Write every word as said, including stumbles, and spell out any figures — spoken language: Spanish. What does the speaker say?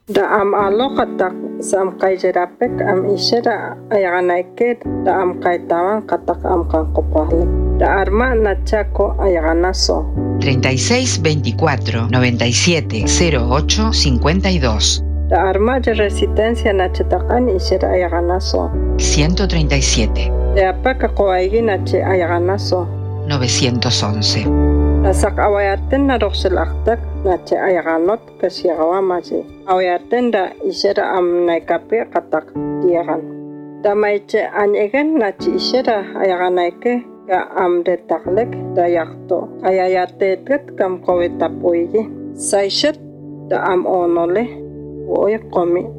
Da am aloqatak sam qayjarapek am ishara ayaganaike da am qaytawan qatak am kanqopaqlik. Da arma nachaco ayaganaso. treinta y seis veinticuatro noventa y siete cero ocho cincuenta y dos. Da arma de resistencia nachatakan ishara ayaganaso. ciento treinta y siete. Da apaka qoaigi nache ayaganaso. novecientos once. Da sak awayaten na roxelaktak nache ayaganot kasiagawamaji. Awayaten da ishara am naikape qatak diagan. Da maiche anyegen nache ishara ayaganaike ga am de taklek da yakto ayayatetet kam kowetapuigi saishet da am onole oy qomi